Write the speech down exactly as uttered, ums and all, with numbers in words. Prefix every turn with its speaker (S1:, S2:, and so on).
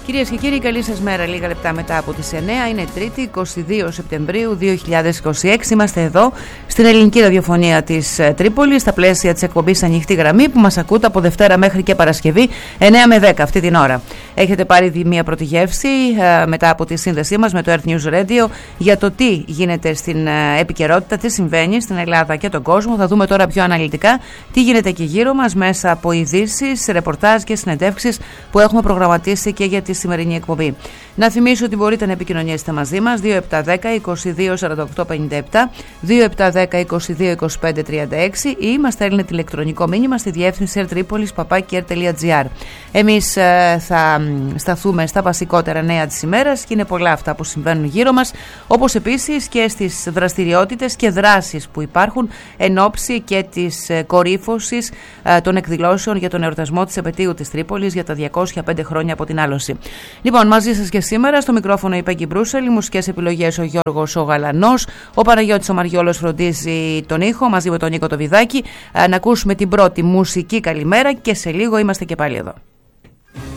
S1: Κυρίες και κύριοι, καλή σας μέρα. Λίγα λεπτά μετά από τις εννέα, είναι Τρίτη, εικοστή δεύτερη Σεπτεμβρίου δύο χιλιάδες είκοσι έξι. Είμαστε εδώ στην ελληνική ραδιοφωνία της Τρίπολης, στα πλαίσια της εκπομπής Ανοιχτή Γραμμή, που μας ακούτε από Δευτέρα μέχρι και Παρασκευή, εννέα με δέκα αυτή την ώρα. Έχετε πάρει μια πρώτη γεύση ε, μετά από τη σύνδεσή μας με το Earth News Radio για το τι γίνεται στην ε, επικαιρότητα, τι συμβαίνει στην Ελλάδα και τον κόσμο. Θα δούμε τώρα πιο αναλυτικά τι γίνεται και γύρω μας μέσα από ειδήσεις, ρεπορτάζ και συνεντεύξεις που έχουμε προγραμματίσει και για τη σημερινή εκπομπή. Να θυμίσω ότι μπορείτε να επικοινωνήσετε μαζί μας δύο επτά δέκα είκοσι δύο σαράντα οκτώ πενήντα επτά, δύο επτά δέκα είκοσι δύο είκοσι πέντε τριάντα έξι ή μας στέλνετε ηλεκτρονικό μήνυμα στη διεύθυνση airtripolis παπάκι air τελεία gr. Εμείς ε, θα σταθούμε στα βασικότερα νέα της ημέρας και είναι πολλά αυτά που συμβαίνουν γύρω μας, όπως επίσης και στις δραστηριότητες και δράσεις που υπάρχουν εν ώψη και της ε, κορύφωσης ε, των εκδηλώσεων για τον εορτασμό της επετείου της Τρίπολης για τα διακόσια πέντε χρόνια από την άλωση. Λοιπόν, μαζί σας και σήμερα στο μικρόφωνο η Πέγγι Μπρούσελ, μουσικές επιλογές ο Γιώργος ο Γαλανός, ο Παναγιώτης ο Μαριόλος φροντίζει τον ήχο μαζί με τον Νίκο το Βιδάκη. Να ακούσουμε την πρώτη μουσική καλημέρα και σε λίγο είμαστε και πάλι εδώ.